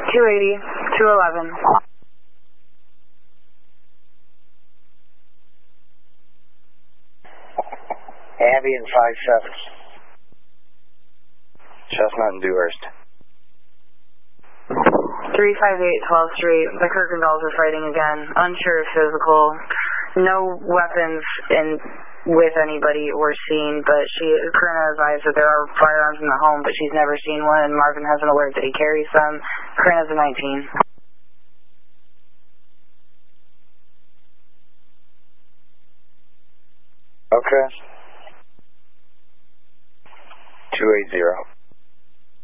280, 211. Abby and 5-7. Chestnut and Dewhurst. 358 12th Street. The Kirkendalls are fighting again. Unsure of physical. No weapons with anybody were seen, but Corinna advised that there are firearms in the home, but she's never seen one, and Marvin has an alert that he carries some. Corinna's a 19. Okay. 280.